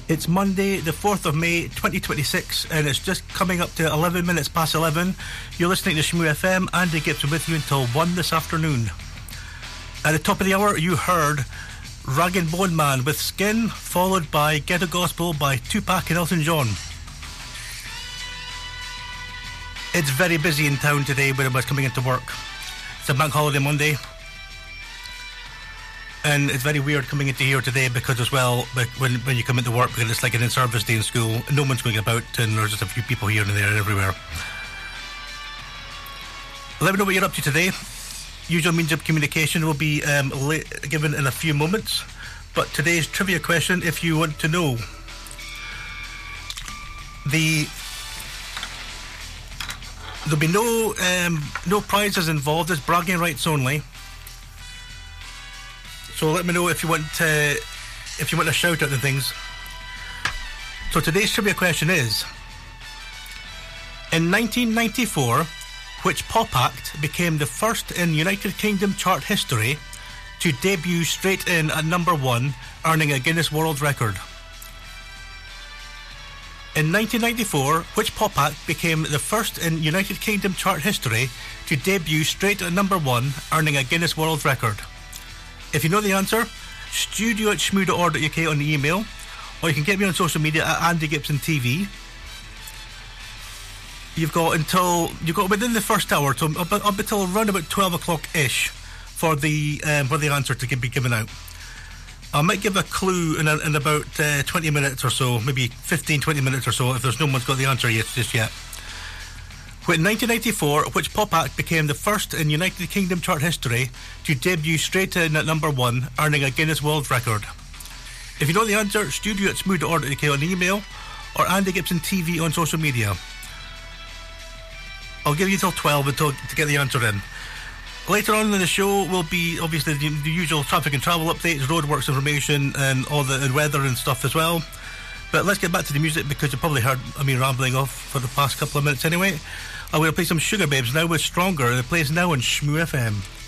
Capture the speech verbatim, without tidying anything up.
It's Monday, the fourth of May, twenty twenty-six, and it's just coming up to eleven minutes past eleven. You're listening to Shmoo F M. Andy Gibson with you until one this afternoon. At the top of the hour, you heard Rag and Bone Man with Skin, followed by Ghetto Gospel by Tupac and Elton John. It's very busy in town today when I was coming into work. It's a bank holiday Monday. And it's very weird coming into here today because as well, when when you come into work, because it's like an in-service day in school, no one's going about and there's just a few people here and there and everywhere. Let me know what you're up to today. Usual means of communication will be um, la- given in a few moments. But today's trivia question, if you want to know, the there'll be no um, no prizes involved. It's bragging rights only. So let me know if you want to, if you want to shout out and things. So today's trivia question is: in nineteen ninety-four, which pop act became the first in United Kingdom chart history to debut straight in at number one, earning a Guinness World Record? In nineteen ninety-four, which pop act became the first in United Kingdom chart history to debut straight at number one, earning a Guinness World Record? If you know the answer, studio at shmoo dot org dot U K on the email, or you can get me on social media at Andy Gibson T V. You've got until you've got within the first hour, to, up, up until around about twelve o'clock ish, for the um, for the answer to be given out. I might give a clue in, a, in about uh, twenty minutes or so, maybe fifteen, twenty minutes or so, if there's no one's got the answer yet just yet. In nineteen ninety-four, which pop act became the first in United Kingdom chart history to debut straight in at number one, earning a Guinness World Record? If you know the answer, studio at shmoo dot org dot U K on the email, or Andy Gibson T V on social media. I'll give you till twelve until to get the answer in. Later on in the show will be obviously the, the usual traffic and travel updates, roadworks information, and all the and weather and stuff as well. But let's get back to the music, because you probably heard me rambling off for the past couple of minutes anyway. I'm going to play some Sugar Babes now with Stronger, and it plays now on Shmoo F M.